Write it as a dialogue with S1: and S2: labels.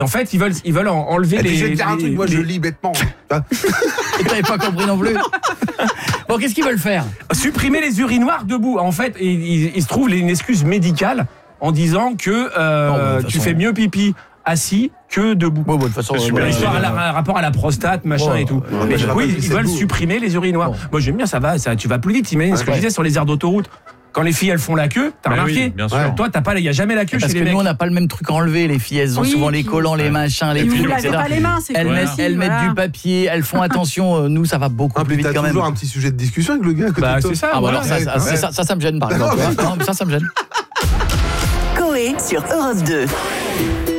S1: En fait, ils veulent enlever les.
S2: Je vais te dire un truc, moi je lis bêtement.
S3: Et t'avais pas compris non plus. Bon, qu'est-ce qu'ils veulent faire ?
S1: Supprimer les urinoirs debout. En fait, il se trouve une excuse médicale en disant que tu fais mieux pipi assis que debout.
S3: Bon, de toute façon,
S1: l'histoire a rapport à la prostate, machin et tout. Mais du coup, ils veulent supprimer les urinoirs. Moi, j'aime bien, ça, tu vas plus vite. T'imagines ce que je disais sur les aires d'autoroute. Quand les filles elles font la queue, t'as remarqué ?
S4: Bien sûr.
S1: Toi, il y a jamais la queue chez les mecs.
S3: Parce que nous, on n'a pas le même truc à enlever. Les filles, elles ont souvent les collants, les machins, les
S5: Vous
S3: trucs,
S5: lavez
S3: etc.
S5: pas les mains, c'est
S3: Elles mettent du papier, elles font attention. Nous, ça va beaucoup plus vite quand même.
S2: T'as toujours un petit sujet de discussion avec le gars à côté de toi.
S1: C'est ça.
S3: Ah, bah alors ça me gêne par exemple. Non, ça me gêne.
S6: Coé sur Europe 2.